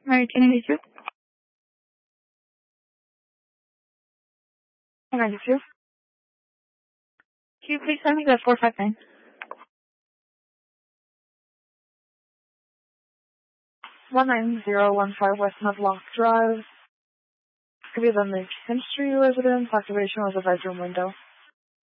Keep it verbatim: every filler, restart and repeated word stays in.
Alright, can I get you? Can I get you? Can you please send me that four five nine? one nine zero one five West Medlock Drive. Could be the Mid Street residence. Activation was a bedroom window.